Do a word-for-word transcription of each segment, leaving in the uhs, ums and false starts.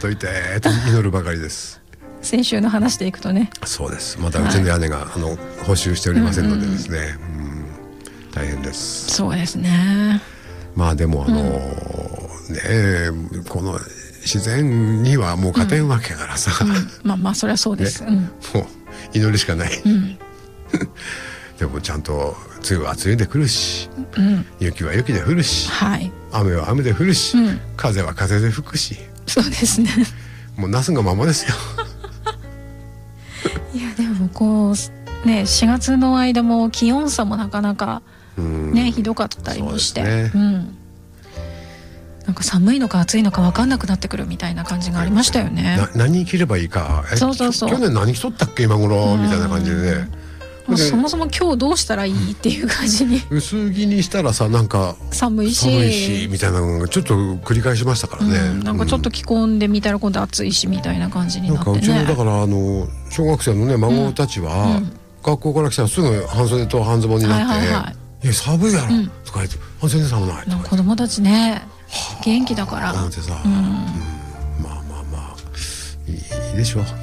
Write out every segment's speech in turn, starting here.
といてと祈るばかりです。 先週の話でいくとね。 そうです。またうちの屋根が、はい、あの補修しておりませんのでですね、うんうん、大変です。 そうですね。 まあでもあの、うん、ねこの自然にはもう勝てんわけからさ、 うんうん、まあまあそりゃそうです、ね、うん、 もう祈るしかない、うん、でもちゃんと梅雨は梅雨で来るし、うん、雪は雪で降るし、はい、雨は雨で降るし、うん、風は風で吹くし、 そうですね。 もうなすがままですよ。 いやでもこうねしがつの間も気温差もなかなかねひどかったりもして、ね、うん、なんか寒いのか暑いのか分かんなくなってくるみたいな感じがありましたよね。 な何着ればいいか、えそうそうそう、 去年何着とったっけ今頃みたいな感じでね、 でそもそも今日どうしたらいいっていう感じに薄着にしたらさなんか寒いし寒いしみたいなのがちょっと繰り返しましたからね、うん、 なんかちょっと着込んでみたら今度暑いしみたいな感じになってね。 なんかうちのだからあの小学生のね孫たちは、うん、学校から来たらすぐ半袖と半ズボンになって、はいはいはい、いや寒いやろ、うん、とか言って半袖で寒ないとか子供たちね元気だから思ってさ、うんうん、まあまあまあいい、いいでしょう。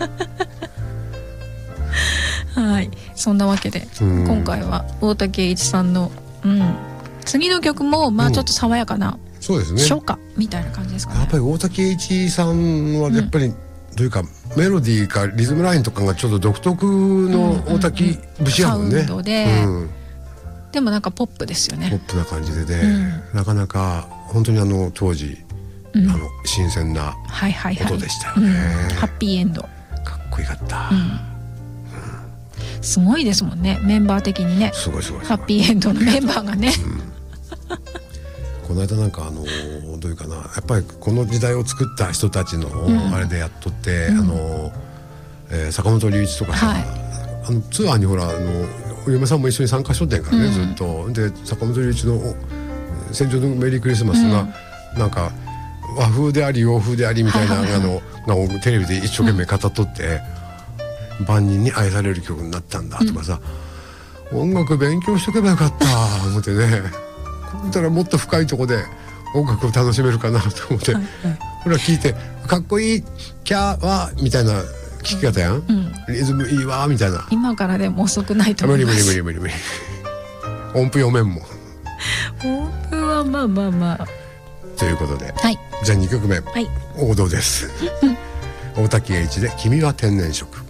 はい、そんなわけで、うん、今回は大竹栄一さんの、うん、次の曲もまあちょっと爽やかな、うん、そうですね、初夏みたいな感じですかね。 やっぱり大竹栄一さんはやっぱり、うん、どういうかメロディーかリズムラインとかがちょっと独特の大竹節やもんね、 サウンドで、うん、でもなんかポップですよね。 ポップな感じでね、うん、なかなか本当にあの当時、うん、あの新鮮な音でしたよね、はいはいはい、うん、ハッピーエンドかっこよかった、 うんうん、すごいですもんねメンバー的にね。 すごいすごいハッピーエンドのメンバーがね、 うん、この間なんかあのどういうかなやっぱりこの時代を作った人たちのあれでやっとって、うん、あの、えー、坂本龍一とかさ、はい、あのツアーにほらあのお嫁さんも一緒に参加しとったんやからね、うん、ずっとで坂本龍一の戦場のメリークリスマスが、うん、なんか和風であり洋風でありみたいな、はいはいはい、あのテレビで一生懸命語っとって、うん、万人に愛される曲になったんだとかさ、うん、音楽勉強しとけばよかった思ってねこうしたらもっと深いとこで音楽を楽しめるかなと思って、はいはい、これは聞いてかっこいいキャーはみたいな聞き方やん、うん、リズムいいわみたいな。 今からでも遅くないと思います。 無理無理無理無理無理音符読めんもん。 音符はまあまあまあということで、 はい、 じゃあにきょくめ、 はい、 王道です。大滝栄一で君は天然色。